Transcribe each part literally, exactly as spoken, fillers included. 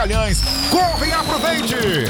Magalhães. Corre e aproveite!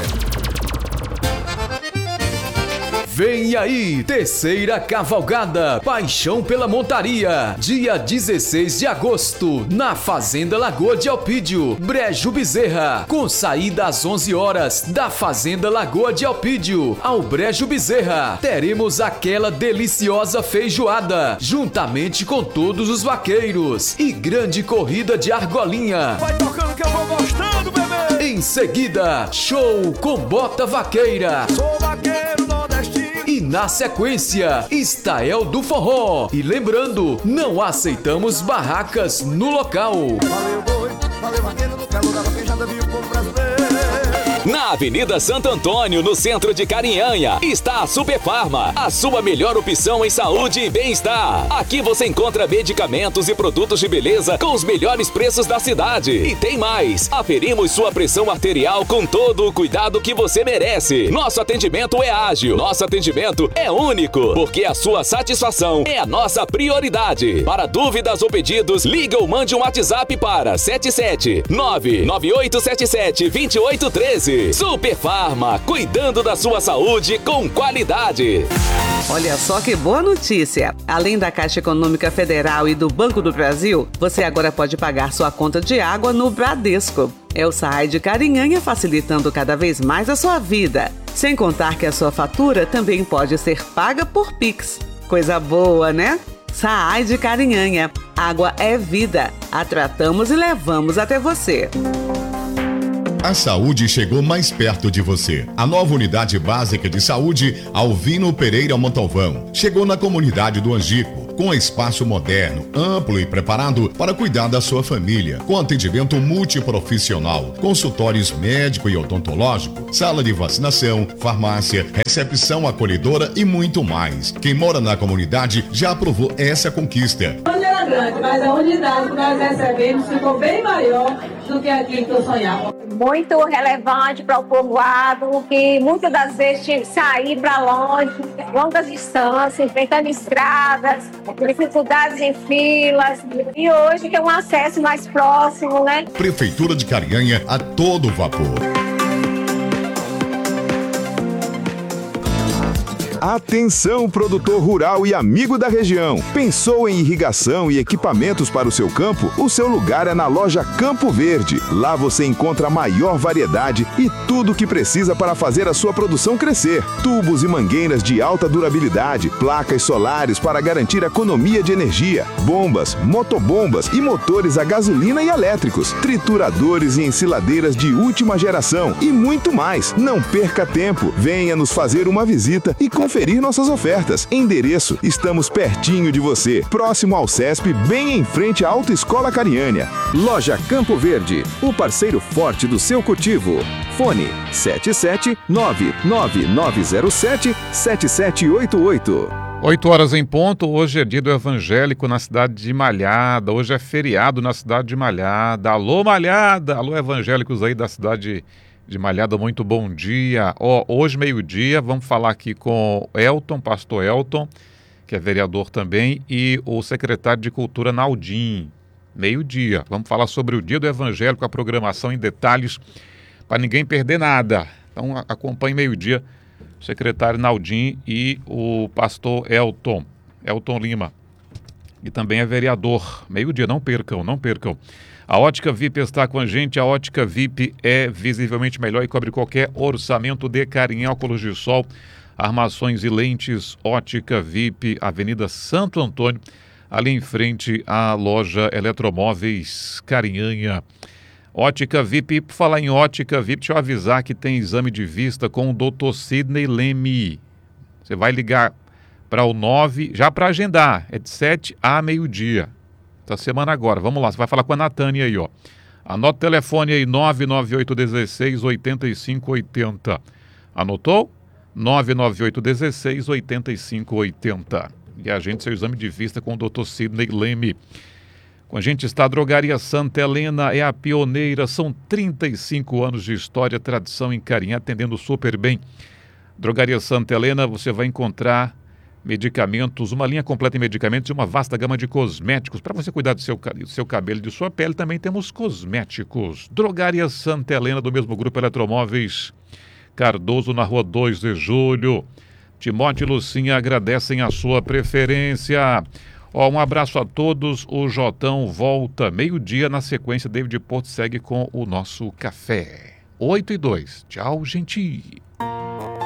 Vem aí, terceira cavalgada, Paixão pela Montaria, dia dezesseis de agosto, na Fazenda Lagoa de Alpídio, Brejo Bezerra, com saída às onze horas, da Fazenda Lagoa de Alpídio ao Brejo Bezerra. Teremos aquela deliciosa feijoada, juntamente com todos os vaqueiros, e grande corrida de argolinha. Vai tocando que eu vou gostando, bebê! Em seguida, show com bota vaqueira. Sou vaqueiro nordestino. E na sequência, Estael do Forró. E lembrando, não aceitamos barracas no local. Valeu, boi, valeu, vaqueiro, no calor da vaquejada, viu o povo brasileiro. Na Avenida Santo Antônio, no centro de Carinhanha, está a Super Farma, a sua melhor opção em saúde e bem-estar. Aqui você encontra medicamentos e produtos de beleza com os melhores preços da cidade. E tem mais, aferimos sua pressão arterial com todo o cuidado que você merece. Nosso atendimento é ágil, nosso atendimento é único, porque a sua satisfação é a nossa prioridade. Para dúvidas ou pedidos, liga ou mande um WhatsApp para sete sete nove nove oito sete sete dois oito um três. Super Farma, cuidando da sua saúde com qualidade. Olha só que boa notícia! Além da Caixa Econômica Federal e do Banco do Brasil, você agora pode pagar sua conta de água no Bradesco. É o Saai de Carinhanha facilitando cada vez mais a sua vida. Sem contar que a sua fatura também pode ser paga por Pix. Coisa boa, né? Saai de Carinhanha. Água é vida. A tratamos e levamos até você. A saúde chegou mais perto de você. A nova Unidade Básica de Saúde Alvino Pereira Montalvão chegou na comunidade do Angico, com espaço moderno, amplo e preparado para cuidar da sua família, com atendimento multiprofissional, consultórios médico e odontológico, sala de vacinação, farmácia, recepção acolhedora e muito mais. Quem mora na comunidade já aprovou essa conquista. Era grande, mas a unidade que nós recebemos ficou bem maior do que aquilo que eu sonhava. Muito relevante para o povoado, que muitas das vezes tinha que sair para longe, longas distâncias, enfrentando estradas, dificuldades em filas, e hoje tem um acesso mais próximo, né? Prefeitura de Carinhanha a todo vapor. Atenção, produtor rural e amigo da região. Pensou em irrigação e equipamentos para o seu campo? O seu lugar é na loja Campo Verde. Lá você encontra a maior variedade e tudo o que precisa para fazer a sua produção crescer. Tubos e mangueiras de alta durabilidade, placas solares para garantir economia de energia, bombas, motobombas e motores a gasolina e elétricos, trituradores e ensiladeiras de última geração e muito mais. Não perca tempo. Venha nos fazer uma visita e conferir nossas ofertas. Endereço: estamos pertinho de você, próximo ao SESP, bem em frente à Autoescola Carinhanha. Loja Campo Verde, o parceiro forte do seu cultivo. Fone sete sete nove nove nove zero sete sete sete oito oito. oito horas em ponto. Hoje é dia do evangélico na cidade de Malhada. Hoje é feriado na cidade de Malhada. Alô, Malhada! Alô, evangélicos aí da cidade de Malhada, muito bom dia. Ó, hoje, meio-dia, vamos falar aqui com Elton, pastor Elton, que é vereador também, e o secretário de Cultura, Naldim. Meio-dia. Vamos falar sobre o dia do evangélico, a programação em detalhes, para ninguém perder nada. Então, acompanhe meio-dia o secretário Naldim e o pastor Elton, Elton Lima, e também é vereador. Meio-dia, não percam, não percam. A Ótica V I P está com a gente. A Ótica V I P é visivelmente melhor e cobre qualquer orçamento de Carinhanha, óculos de sol, armações e lentes. Ótica V I P, Avenida Santo Antônio, ali em frente à loja Eletromóveis Carinhanha. Ótica V I P, por falar em Ótica V I P, deixa eu avisar que tem exame de vista com o doutor Sidney Leme. Você vai ligar para o nove, já para agendar, é de sete a meio-dia. Essa semana agora, vamos lá, você vai falar com a Natânia aí, ó. Anota o telefone aí, nove nove oito um seis oito cinco oito zero. Anotou? nove nove oito um seis oito cinco oito zero. E agende seu exame de vista com o doutor Sidney Leme. Com a gente está a Drogaria Santa Helena, é a pioneira, são trinta e cinco anos de história, tradição em Carinhanha, atendendo super bem. Drogaria Santa Helena, você vai encontrar medicamentos, uma linha completa em medicamentos e uma vasta gama de cosméticos. Para você cuidar do seu, do seu cabelo e de sua pele, também temos cosméticos. Drogaria Santa Helena, do mesmo grupo Eletromóveis Cardoso, na rua dois de julho. Timóteo e Lucinha agradecem a sua preferência. Ó, um abraço a todos. O Jotão volta meio-dia. Na sequência, David Porto segue com o nosso café. oito e dois. Tchau, gente.